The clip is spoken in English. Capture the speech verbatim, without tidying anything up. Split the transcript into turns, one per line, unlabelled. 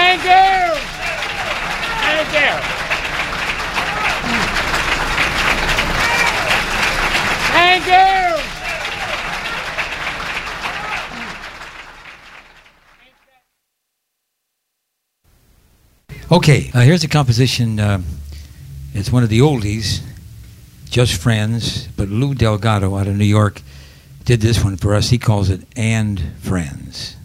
Thank you. Thank you. Thank you.
Okay, uh, here's a composition. Uh, it's one of the oldies, Just Friends, but Lou Delgado out of New York did this one for us. He calls it And Friends.